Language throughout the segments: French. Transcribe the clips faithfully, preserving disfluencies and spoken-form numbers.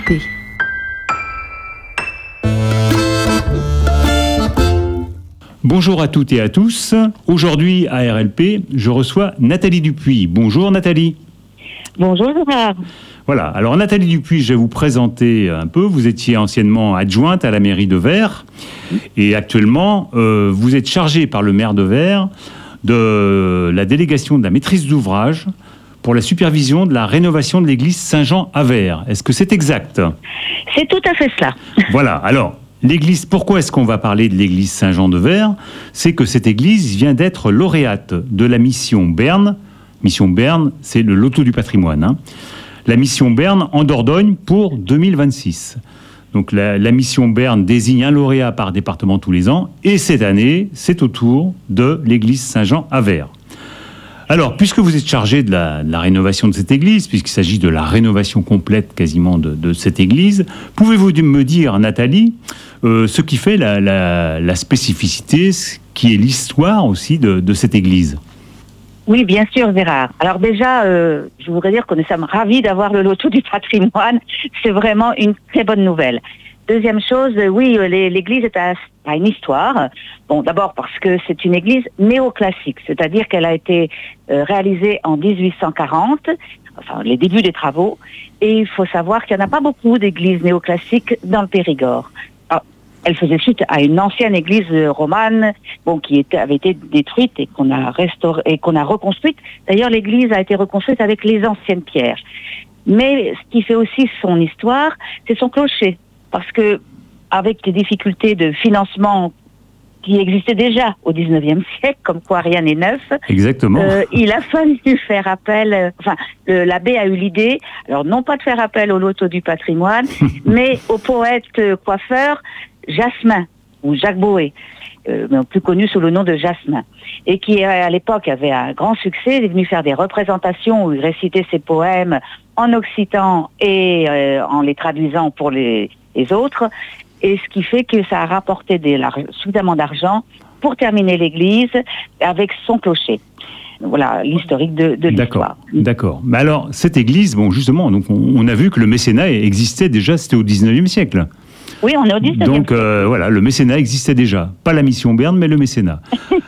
P. Bonjour à toutes et à tous. Aujourd'hui à R L P, je reçois Nathalie Dupuis. Bonjour Nathalie. Bonjour Gérard. Voilà, alors Nathalie Dupuis, je vais vous présenter un peu. Vous étiez anciennement adjointe à la mairie de Vers et actuellement, euh, vous êtes chargée par le maire de Vers de la délégation de la maîtrise d'ouvrage pour la supervision de la rénovation de l'église Saint-Jean à Vers. Est-ce que c'est exact ? C'est tout à fait cela. Voilà, alors... L'église, pourquoi est-ce qu'on va parler de l'église Saint-Jean de Vers ? C'est que cette église vient d'être lauréate de la mission Berne. Mission Berne, c'est le loto du patrimoine. Hein. La mission Berne en Dordogne pour deux mille vingt-six. Donc la, la mission Berne désigne un lauréat par département tous les ans. Et cette année, c'est au tour de l'église Saint-Jean à Vers. Alors, puisque vous êtes chargé de la, de la rénovation de cette église, puisqu'il s'agit de la rénovation complète quasiment de, de cette église, pouvez-vous me dire, Nathalie, euh, ce qui fait la, la, la spécificité, ce qui est l'histoire aussi de, de cette église ? Oui, bien sûr, Gérard. Alors déjà, euh, je voudrais dire que nous sommes ravis d'avoir le loto du patrimoine. C'est vraiment une très bonne nouvelle. Deuxième chose, oui, l'église est à, à une histoire. Bon, d'abord parce que c'est une église néoclassique, c'est-à-dire qu'elle a été euh, réalisée en dix-huit cent quarante, enfin les débuts des travaux, et il faut savoir qu'il n'y en a pas beaucoup d'églises néoclassiques dans le Périgord. Alors, elle faisait suite à une ancienne église romane, bon, qui était, avait été détruite et qu'on a restaurée et qu'on a reconstruite. D'ailleurs, l'église a été reconstruite avec les anciennes pierres. Mais ce qui fait aussi son histoire, c'est son clocher. Parce que, avec les difficultés de financement qui existaient déjà au dix-neuvième siècle, comme quoi rien n'est neuf, Exactement. Euh, il a fallu faire appel, euh, enfin, le, l'abbé a eu l'idée, alors non pas de faire appel au loto du patrimoine, mais au poète euh, coiffeur Jasmin, ou Jacques Boé, euh, plus connu sous le nom de Jasmin, et qui à l'époque avait un grand succès. Il est venu faire des représentations où il récitait ses poèmes en occitan et euh, en les traduisant pour les les autres, et ce qui fait que ça a rapporté des, suffisamment d'argent pour terminer l'église avec son clocher. Voilà l'historique de, de l'histoire. D'accord, d'accord. Mais alors, cette église, bon, justement, donc on, on a vu que le mécénat existait déjà, c'était au dix-neuvième siècle. Oui, on est au dix-neuvième Donc, euh, voilà, le mécénat existait déjà. Pas la mission Berne, mais le mécénat.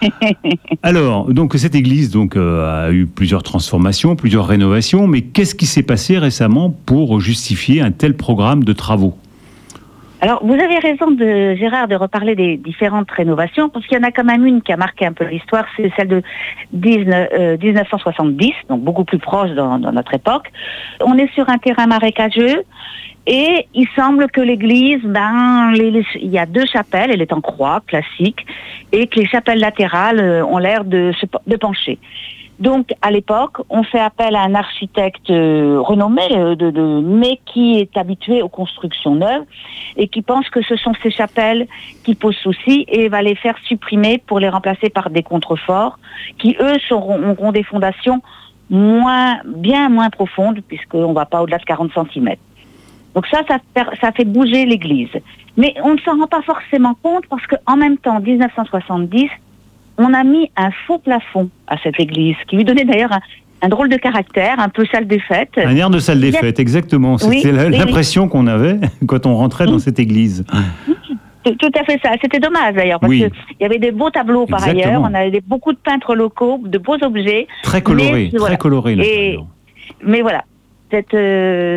Alors, donc, cette église donc, euh, a eu plusieurs transformations, plusieurs rénovations, mais qu'est-ce qui s'est passé récemment pour justifier un tel programme de travaux ? Alors, vous avez raison, de, Gérard, de reparler des différentes rénovations, parce qu'il y en a quand même une qui a marqué un peu l'histoire, c'est celle de dix-neuf cent soixante-dix, donc beaucoup plus proche dans, dans notre époque. On est sur un terrain marécageux, et il semble que l'église, ben, les, les, il y a deux chapelles, elle est en croix, classique, et que les chapelles latérales ont l'air de, se, de pencher. Donc, à l'époque, on fait appel à un architecte euh, renommé, euh, de, de, mais qui est habitué aux constructions neuves et qui pense que ce sont ces chapelles qui posent souci et va les faire supprimer pour les remplacer par des contreforts qui, eux, seront, auront des fondations moins, bien moins profondes puisqu'on ne va pas au-delà de quarante centimètres. Donc ça, ça, ça fait bouger l'église. Mais on ne s'en rend pas forcément compte parce qu'en même temps, dix-neuf cent soixante-dix, on a mis un faux plafond à cette église, qui lui donnait d'ailleurs un, un drôle de caractère, un peu salle des fêtes. Un air de salle des fêtes, exactement. C'était oui, la, l'impression oui. qu'on avait quand on rentrait dans cette église. Tout, tout à fait ça. C'était dommage d'ailleurs, parce oui. qu'il y avait des beaux tableaux par exactement. ailleurs, on avait des, beaucoup de peintres locaux, de beaux objets. Très colorés, mais, très voilà. colorés. Là, Et, mais voilà, cette... Euh,